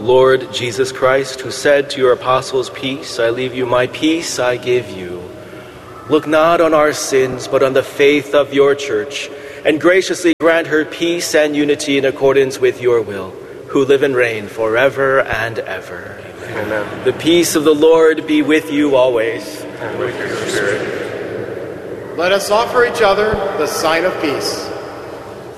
Lord Jesus Christ, who said to your apostles, "Peace I leave you, my peace I give you," look not on our sins, but on the faith of your church, and graciously grant her peace and unity in accordance with your will, who live and reign forever and ever. Amen. The peace of the Lord be with you always. And with your spirit. Let us offer each other the sign of peace.